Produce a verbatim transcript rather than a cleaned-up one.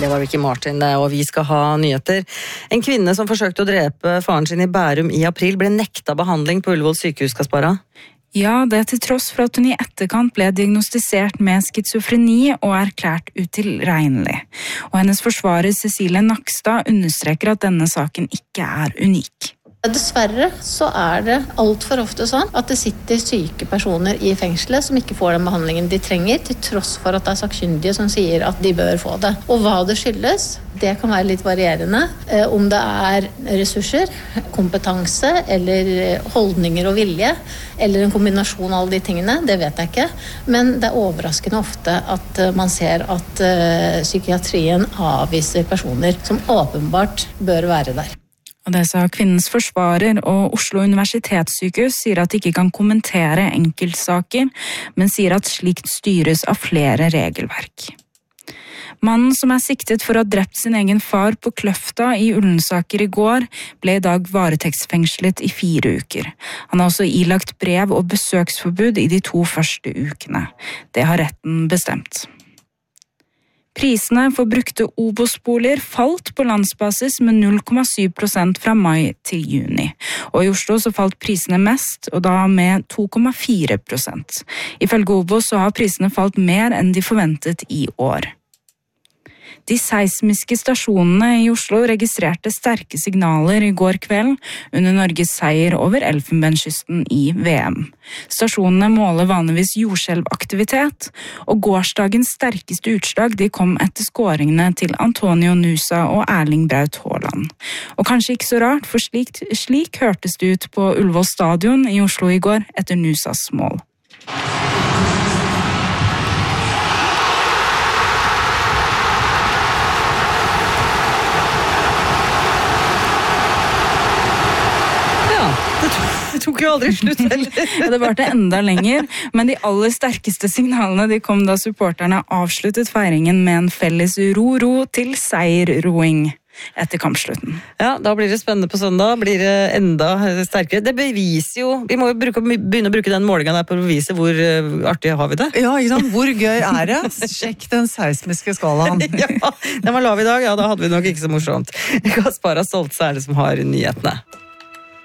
Det var Ricky Martin, det, og vi skal ha nyheter. En kvinne som forsøkte å drepe faren sin i Bærum i april ble nekta behandling på Ullevål sykehus, Kaspara. Ja, det til tross for at hun i etterkant ble diagnostisert med schizofreni og erklært utilregnelig. Og hennes forsvarer Cecilie Nakstad understreker at denne saken ikke er unik. Dessverre så er det alt for ofte sånn at det sitter syke personer i fengselet som ikke får den behandlingen de trenger, til tross for at det er sakkyndige som sier at de bør få det. Og hva det skyldes, det kan være litt varierende. Om det er ressurser, kompetanse eller holdninger og vilje, eller en kombinasjon av alle de tingene, det vet jeg ikke. Men det er overraskende ofte at man ser at psykiatrien avviser personer som åpenbart bør være der. Og det sa kvinnens forsvarer, og Oslo universitetssykehus sier at de ikke kan kommentere enkeltsaker, men sier at slikt styres av flere regelverk. Mannen som er siktet for å ha drept sin egen far på Kløfta i Ullensaker i går, ble i dag varetektsfengslet i fire uker. Han har også ilagt brev og besøksforbud i de to første ukene. Det har retten bestemt. Prisene for brukte Obos-boliger falt på landsbasis med null komma syv prosent fra mai til juni. Og i Oslo så falt prisene mest, og da med to komma fire prosent. Ifølge Obos så har prisene falt mer enn de forventet i år. De seismiske stasjonene i Oslo registrerte sterke signaler i går kveld under Norges seier over Elfenbenskysten i V M. Stasjonene måler vanligvis jordskjelvaktivitet, og gårsdagens sterkeste utslag de kom etter skåringene til Antonio Nusa og Erling Braut Haaland. Og kanskje ikke så rart, for slik, slik hørtes det ut på Ullevål stadion i Oslo i går etter Nusas mål. Det tok jo aldri slutt heller. Det varte enda lenger, men de aller sterkeste signalene de kom da supporterne avsluttet feiringen med en felles ro-ro til seier-roing etter kampslutten. Ja, da blir det spennende på søndag, blir det enda sterkere. Det beviser jo, vi må jo bruke, begynne å bruke den målingen der på å bevise hvor artig har vi det. Ja, ikke sant? Hvor gøy er det? Sjekk den seismiske skalaen. Ja, den var lav i dag, ja, da hadde vi nok ikke så morsomt. Kaspara Stoltze er det som har nyhetene.